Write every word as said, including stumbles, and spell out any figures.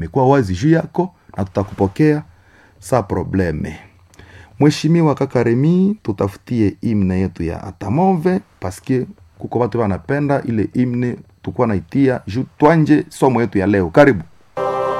imekuwa wazi juu yako na tutakupokea sa probleme. Mheshimiwa kaka Remi, tutafutie himne yetu ya Atamove paske kuko watu wanapenda ile himne tukua naitia juu twanje somo yetu ya leo. Karibu.